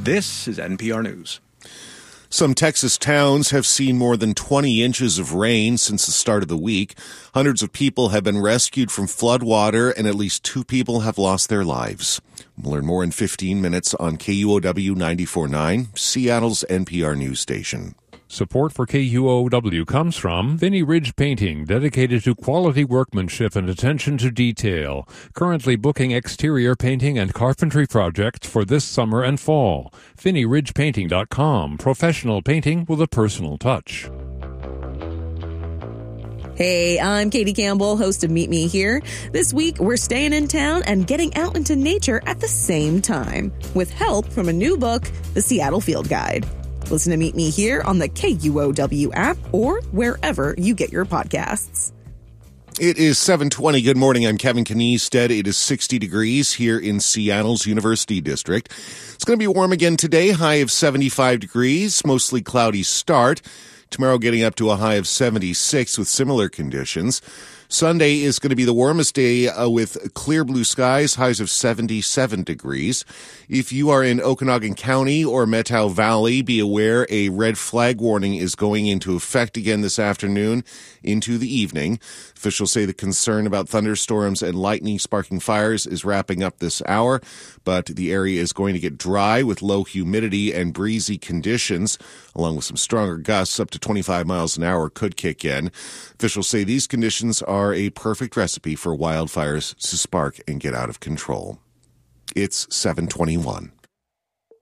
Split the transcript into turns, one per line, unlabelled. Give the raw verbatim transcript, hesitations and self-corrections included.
This is N P R News.
Some Texas towns have seen more than twenty inches of rain since the start of the week. Hundreds of people have been rescued from floodwater, and at least two people have lost their lives. We'll learn more in fifteen minutes on K U O W ninety-four point nine, Seattle's N P R news station.
Support for K U O W comes from Vinnie Ridge Painting, dedicated to quality workmanship and attention to detail. Currently booking exterior painting and carpentry projects for this summer and fall. Vinnie Ridge Painting dot com, professional painting with a personal touch.
Hey, I'm Katie Campbell, host of Meet Me Here. This week, we're staying in town and getting out into nature at the same time, with help from a new book, The Seattle Field Guide. Listen to Meet Me Here on the K U O W app or wherever you get your podcasts.
It is seven twenty. Good morning. I'm Kevin Kniestead. It is sixty degrees here in Seattle's University District. It's going to be warm again today, high of seventy-five degrees, mostly cloudy start. Tomorrow getting up to a high of seventy-six with similar conditions. Sunday is going to be the warmest day uh, with clear blue skies, highs of seventy-seven degrees. If you are in Okanagan County or Methow Valley, be aware a red flag warning is going into effect again this afternoon into the evening. Officials say the concern about thunderstorms and lightning sparking fires is wrapping up this hour, but the area is going to get dry with low humidity and breezy conditions, along with some stronger gusts up to twenty-five miles an hour could kick in. Officials say these conditions are are a perfect recipe for wildfires to spark and get out of control. It's seven twenty-one.